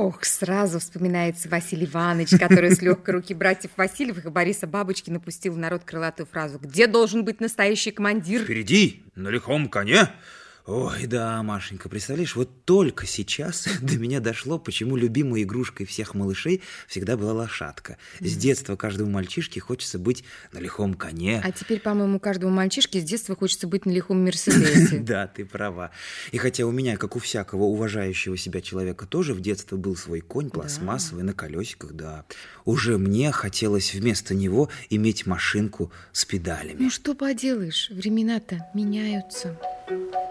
Ох, сразу вспоминается Василий Иванович, который с легкой руки братьев Васильевых и Бориса Бабочкина пустил в народ крылатую фразу: «Где должен быть настоящий командир?» Впереди, на лихом коне. Ой, да, Машенька, представляешь, вот только сейчас до меня дошло, почему любимой игрушкой всех малышей всегда была лошадка. С детства каждому мальчишке хочется быть на лихом коне. А теперь, по-моему, каждому мальчишке с детства хочется быть на лихом Мерседесе. Да, ты права. И хотя у меня, как у всякого уважающего себя человека, тоже в детстве был свой конь пластмассовый на колесиках, да, уже мне хотелось вместо него иметь машинку с педалями. Ну что поделаешь, времена-то меняются.